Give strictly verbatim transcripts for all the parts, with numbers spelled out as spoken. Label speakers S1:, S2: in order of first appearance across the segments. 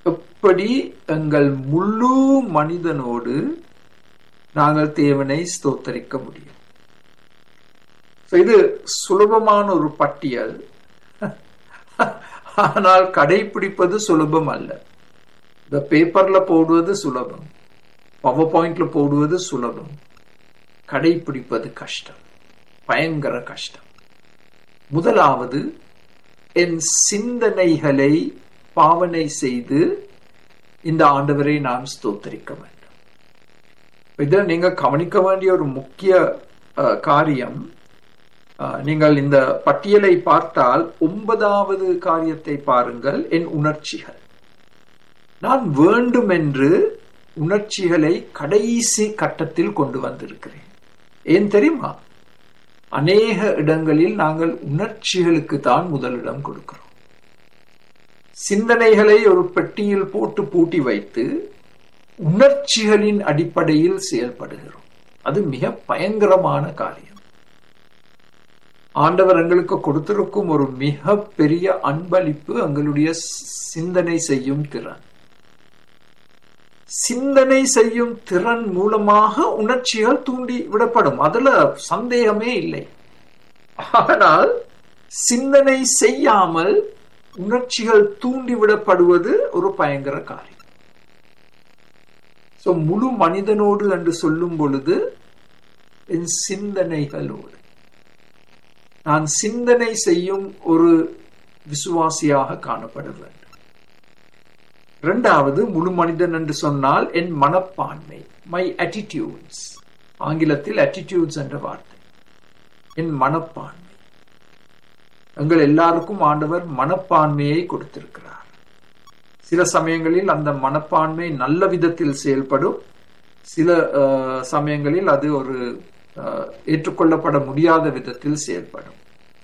S1: எப்படி எங்கள் முழு மனிதனோடு நாங்கள் தேவனை ஸ்தோத்தரிக்க முடியும்? இது சுலபமான ஒரு பட்டியல், ஆனால் கடைபிடிப்பது சுலபம் அல்ல. இந்த பேப்பர்ல போடுவது சுலபம், பவர் பாயிண்ட்ல போடுவது சுலபம், கடைபிடிப்பது கஷ்டம், பயங்கர கஷ்டம். முதலாவது, என் சிந்தனைகளை பாவனை செய்து இந்த ஆண்டவரை நாம் ஸ்தோத்தரிக்க வேண்டும். இதில் நீங்க கவனிக்க வேண்டிய ஒரு முக்கிய காரியம், நீங்கள் இந்த பட்டியலை பார்த்தால் ஒன்பதாவது காரியத்தை பாருங்கள், என் உணர்ச்சிகள். நான் வேண்டும் என்று உணர்ச்சிகளை கடைசி கட்டத்தில் கொண்டு வந்திருக்கிறேன். ஏன் தெரியுமா? அநேக இடங்களில் நாங்கள் உணர்ச்சிகளுக்கு தான் முதலிடம் கொடுக்கிறோம். சிந்தனைகளை ஒரு பெட்டியில் போட்டு பூட்டி வைத்து உணர்ச்சிகளின் அடிப்படையில் செயல்படுகிறோம். அது மிக பயங்கரமான காரியம். ஆண்டவர் எங்களுக்கு கொடுத்திருக்கும் ஒரு மிக பெரிய அன்பளிப்பு எங்களுடைய சிந்தனை செய்யும் திறன். சிந்தனை செய்யும் திறன் மூலமாக உணர்ச்சிகள் தூண்டி விடப்படும், அதுல சந்தேகமே இல்லை. ஆனால் சிந்தனை செய்யாமல் உணர்ச்சிகள் தூண்டிவிடப்படுவது ஒரு பயங்கர காரியம். சோ முழு மனிதனோடு என்று சொல்லும் பொழுது என் சிந்தனைகளோடு நான் சிந்தனை செய்யும் ஒரு விசுவாசியாக காணப்பட வேண்டும். இரண்டாவது, முழு மனிதன் என்று சொன்னால் என் மனப்பான்மை, மை attitudes. ஆங்கிலத்தில் attitudes என்ற வார்த்தை. என் மனப்பான்மை. எங்கள் எல்லாருக்கும் ஆண்டவர் மனப்பான்மையை கொடுத்திருக்கிறார். சில சமயங்களில் அந்த மனப்பான்மை நல்ல விதத்தில் செயல்படும், சில சமயங்களில் அது ஒரு ஏற்றுக்கொள்ளப்பட முடியாத விதத்தில் செயல்படும்.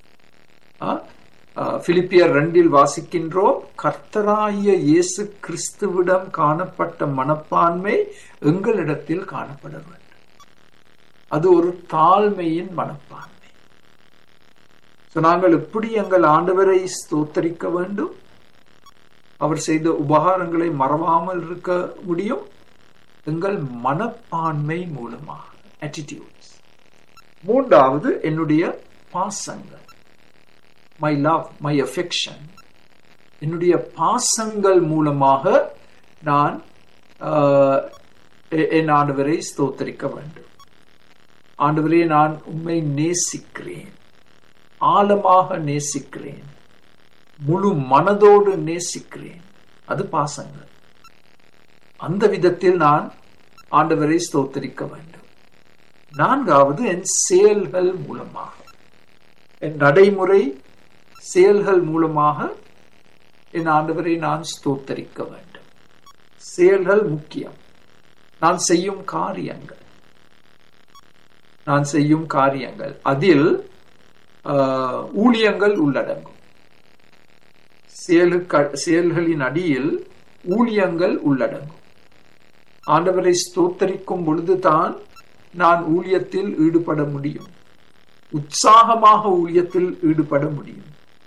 S1: பிலிப்பியர் ரெண்டில் வாசிக்கின்றோம், கர்த்தராகிய இயேசு கிறிஸ்துவிடம் காணப்பட்ட மனப்பான்மை எங்களிடத்தில் காணப்பட வேண்டும். அது ஒரு தாழ்மையின் மனப்பான்மை. நாங்கள் எப்படி எங்கள் ஆண்டவரை ஸ்தோத்தரிக்க வேண்டும்? அவர் செய்த உபகாரங்களை மறவாமல் இருக்க முடியும் எங்கள் மனப்பான்மை மூலமாக, attitudes. மூன்றாவது, என்னுடைய பாசங்கள், மை லவ், மை அஃபெக்ஷன். என்னுடைய பாசங்கள் மூலமாக நான் என் ஆண்டவரை ஸ்தோத்தரிக்க வேண்டும். ஆண்டவரே, நான் உம்மை நேசிக்கிறேன், ஆழமாக நேசிக்கிறேன், முழு மனதோடு நேசிக்கிறேன். அது பாசங்கள். அந்த விதத்தில் நான் ஆண்டவரை ஸ்தோத்தரிக்க வேண்டும். நான்காவது, என் செயல்கள் மூலமாக, என் நடைமுறை செயல்கள் மூலமாக என் ஆண்டவரை நான் ஸ்தோத்தரிக்க வேண்டும். செயல்கள் முக்கியம். நான் செய்யும் காரியங்கள், நான் செய்யும் காரியங்கள் அதில் ஊழியங்கள் உள்ளடங்கும். செயல்களின் அடியில் ஊழியங்கள் உள்ளடங்கும். ஆண்டவரை ஸ்தோத்தரிக்கும் பொழுதுதான் நான் ஊழியத்தில் ஈடுபட முடியும், உற்சாகமாக ஊழியத்தில் ஈடுபட முடியும்.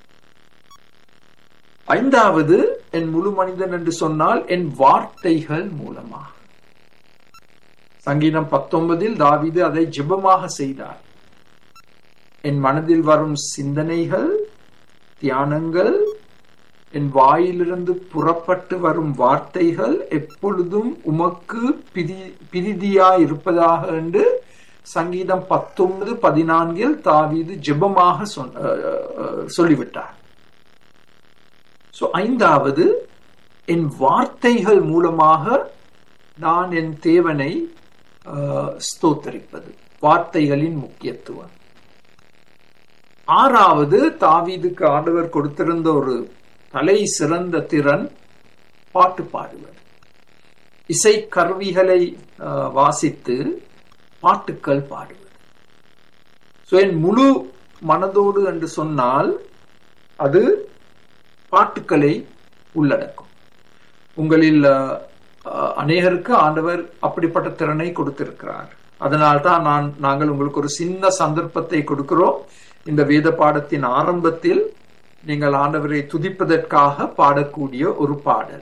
S1: ஐந்தாவது, என் முழு மனிதன் என்று சொன்னால் என் வார்த்தைகள் மூலமாக. சங்கீதம் பத்தொன்பதில் தாவீது அதை ஜெபமாக செய்தார். என் மனதில் வரும் சிந்தனைகள், தியானங்கள், என் வாயிலிருந்து புறப்பட்டு வரும் வார்த்தைகள் எப்பொழுதும் உமக்கு பிரி பிரிதியாய் இருப்பதாக என்று சங்கீதம் பத்தொன்பது பதினான்கில் தாவீது ஜெபமாக சொல்லிவிட்டார். சோ ஐந்தாவது, என் வார்த்தைகள் மூலமாக நான் என் தேவனை ஸ்தோத்தரிப்பது, வார்த்தைகளின் முக்கியத்துவம். ஆறாவது, தாவீதுக்கு ஆண்டவர் கொடுத்திருந்த ஒரு தலை சிறந்த திறன் பாட்டு பாடுவது. இசை கருவிகளை வாசித்து பாட்டுக்கள் பாடுவது. சோ என் முழு மனதோடு என்று சொன்னால் அது பாட்டுக்களை உள்ளடக்கும். உங்களில் அநேகருக்கு ஆண்டவர் அப்படிப்பட்ட திறனை கொடுத்திருக்கிறார். அதனால்தான் நான் நாங்கள் உங்களுக்கு ஒரு சின்ன சந்தர்ப்பத்தை கொடுக்கிறோம். இந்த வேத பாடத்தின் ஆரம்பத்தில் நீங்கள் ஆண்டவரை துதிப்பதற்காக பாடக்கூடிய ஒரு பாடல்,